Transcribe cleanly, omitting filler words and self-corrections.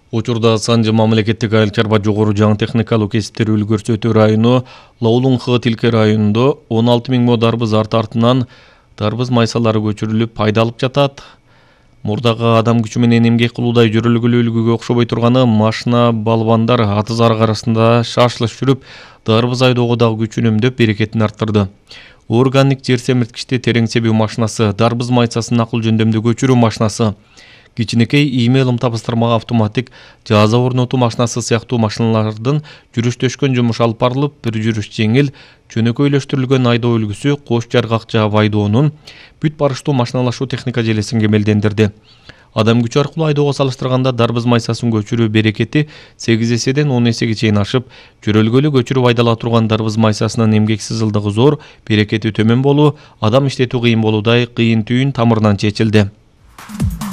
Учурда Санжы мамлекеттик айыл чарба жогору жаңы техникалык кесиптерди көрсөтүү району Лаулун-Хы Тилке районунда 16 000 мо дарбыз артынан дарбыз майсалары көчүрүлүп пайда алып жатат. Мурдагы адам күчү менен эмгек кылуудай жөрөлгөлүү үлгүгө окшобой турганы машина балбандар атыз арак арасында шашылыш жүрүп, дарбыз айдоого дагы күчүн үнөмдөп берекетин арттырды. Органик жер семирткичти терең себүү машинасы, дарбыз майсасын акыл жөндөмдө көчүрүү машинасы, кичинекей ийме ылым табыстырмага автоматик жаза орнотуу машинасы сыяктуу машиналардын жүрүштөшкөн жумушу алып барылып, бир жүрүш жеңил, жөнөкөйлөштүрүлгөн айдоо үлгүсү кош жаргак жаап айдоонун бүт барыштуу машиналашуу техника желесин кемелдендирди. Адам күчү аркылуу айдоого салыштырганда дарбыз майсасын көчүрүү берекети 8 эседен 10 эсеге чейин ашып, жөрөлгөлүү көчүрүп айдала турган дарбыз майсасынын эмгексиз ылдыгы зор, берекети төмөн болуу, адам иштетүү кыйын болуудай кыйын түйүн тамырынан чечилди.